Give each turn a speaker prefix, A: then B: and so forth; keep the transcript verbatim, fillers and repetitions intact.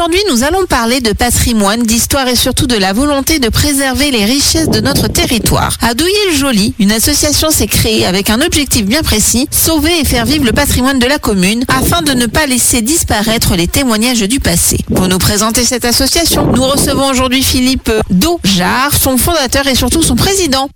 A: Aujourd'hui, nous allons parler de patrimoine, d'histoire et surtout de la volonté de préserver les richesses de notre territoire. À Douilly-le-Joli, une association s'est créée avec un objectif bien précis, sauver et faire vivre le patrimoine de la commune afin de ne pas laisser disparaître les témoignages du passé. Pour nous présenter cette association, nous recevons aujourd'hui Philippe Daujar, son fondateur et surtout son président.